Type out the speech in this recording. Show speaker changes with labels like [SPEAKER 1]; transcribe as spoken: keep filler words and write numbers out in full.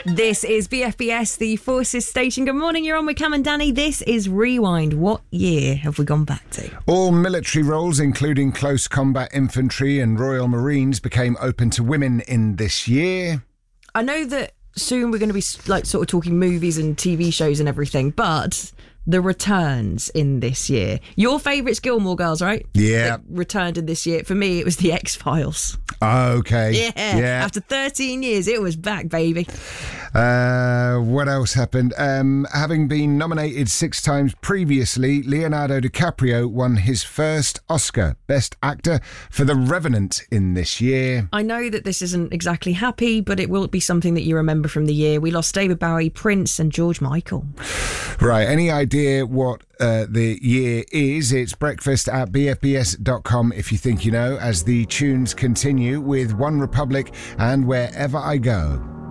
[SPEAKER 1] This is B F B S, the Forces Station. Good morning, you're on with Cam and Danny. This is Rewind. What year have we gone back to?
[SPEAKER 2] All military roles, including close combat infantry and Royal Marines, became open to women in this year.
[SPEAKER 1] I know that soon we're going to be like sort of talking movies and T V shows and everything, but the returns in this year. Your favourite's Gilmore Girls, right?
[SPEAKER 2] Yeah.
[SPEAKER 1] That returned in this year. For me, it was The X-Files.
[SPEAKER 2] Okay.
[SPEAKER 1] Yeah.
[SPEAKER 2] Yeah.
[SPEAKER 1] After thirteen years, it was back, baby.
[SPEAKER 2] Uh, what else happened? Um, having been nominated six times previously, Leonardo DiCaprio won his first Oscar, Best Actor, for The Revenant in this year.
[SPEAKER 1] I know that this isn't exactly happy, but it will be something that you remember from the year. We lost David Bowie, Prince and George Michael.
[SPEAKER 2] Right, any idea what uh, the year is? It's breakfast at b f b s dot com if you think you know, as the tunes continue with One Republic and Wherever I Go.